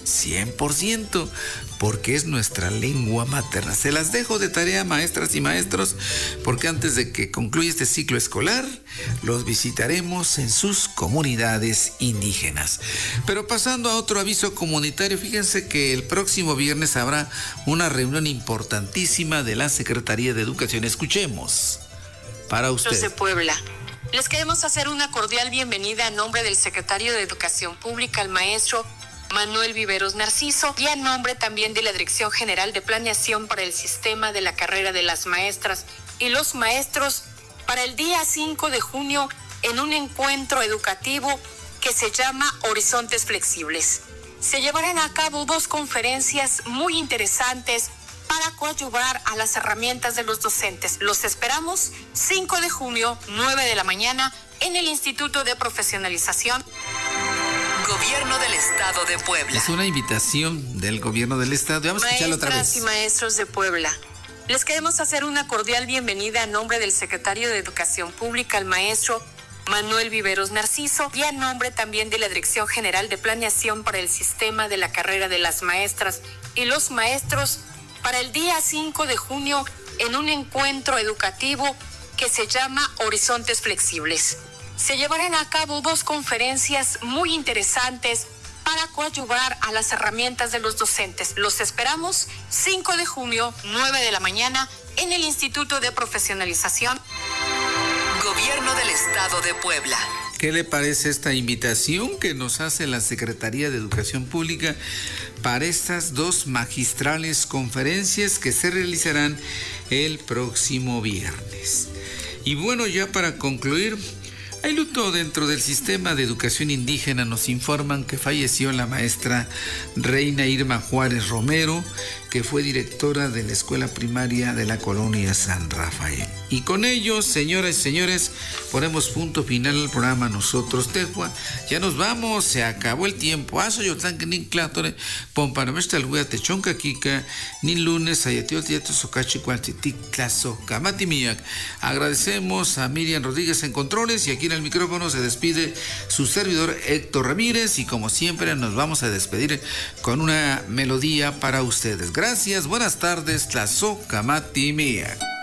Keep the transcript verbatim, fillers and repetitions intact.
cien por ciento, porque es nuestra lengua materna. Se las dejo de tarea, maestras y maestros, porque antes de que concluya este ciclo escolar, los visitaremos en sus comunidades indígenas. Pero pasando a otro aviso comunitario, fíjense que el próximo viernes habrá una reunión importantísima de la Secretaría de Educación. Escuchemos para usted. De Puebla. Les queremos hacer una cordial bienvenida a nombre del secretario de Educación Pública, el maestro Manuel Viveros Narciso, y a nombre también de la Dirección General de Planeación para el Sistema de la Carrera de las Maestras y los Maestros, para el día cinco de junio en un encuentro educativo que se llama Horizontes Flexibles. Se llevarán a cabo dos conferencias muy interesantes para coadyuvar a las herramientas de los docentes. Los esperamos cinco de junio, nueve de la mañana, en el Instituto de Profesionalización. Gobierno del Estado de Puebla. Es una invitación del Gobierno del Estado. Vamos a escucharlo otra vez. Maestras y maestros de Puebla, les queremos hacer una cordial bienvenida a nombre del secretario de Educación Pública, el maestro Manuel Viveros Narciso, y a nombre también de la Dirección General de Planeación para el Sistema de la Carrera de las Maestras y los Maestros, para el día cinco de junio en un encuentro educativo que se llama Horizontes Flexibles. Se llevarán a cabo dos conferencias muy interesantes para coadyuvar a las herramientas de los docentes. Los esperamos cinco de junio, nueve de la mañana, en el Instituto de Profesionalización. Gobierno del Estado de Puebla. ¿Qué le parece esta invitación que nos hace la Secretaría de Educación Pública para estas dos magistrales conferencias que se realizarán el próximo viernes? Y bueno, ya para concluir, hay luto dentro del sistema de educación indígena. Nos informan que falleció la maestra Reina Irma Juárez Romero, que fue directora de la escuela primaria de la colonia San Rafael. Y con ello, señoras y señores, ponemos punto final al programa Nosotros Tejua. Ya nos vamos, se acabó el tiempo. Aso yo tan que ni clatore, pompanamesta el hueá techonca kika, ni lunes, ayatio tieto socachi cualtitic claso camatimiac. Agradecemos a Miriam Rodríguez en controles, y aquí en el micrófono se despide su servidor Héctor Ramírez, y como siempre nos vamos a despedir con una melodía para ustedes. Gracias, buenas tardes, Tlazocamatimiac.